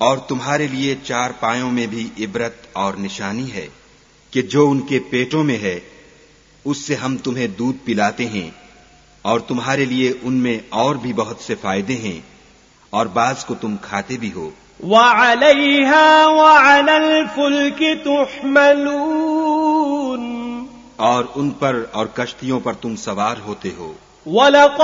और तुम्हारे लिए चार पायों में भी इबरत और निशानी है कि जो उनके पेटों में है उससे हम तुम्हें दूध पिलाते हैं, और तुम्हारे लिए उनमें और भी बहुत से फायदे हैं, और बाज को तुम खाते भी हो। वअलैहा वअलल फुल्कि तुहमलून, और उन पर और कश्तियों पर तुम सवार होते हो।